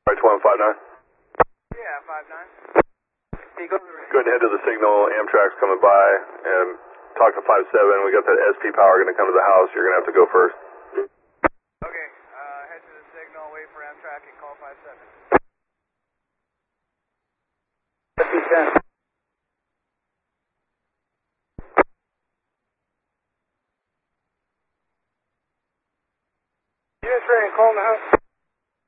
Right, 2159. Yeah, 5-9. Go ahead and head to the signal. Amtrak's coming by, and talk to 57. We got that SP power going to come to the house. You're going to have to go first. Okay, head to the signal, wait for Amtrak, and call 57. SP10. Unit train, calling the house.